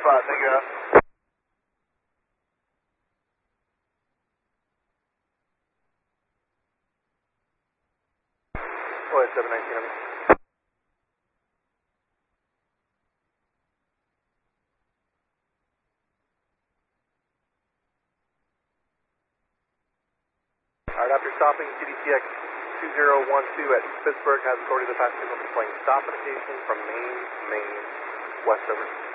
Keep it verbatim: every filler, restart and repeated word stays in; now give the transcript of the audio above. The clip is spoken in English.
spot, thank you. Oh, seven nineteen on me. Alright, after stopping, C D C X two zero one two at Pittsburgh has authority to pass signal displaying stop indication from main, main, Westover.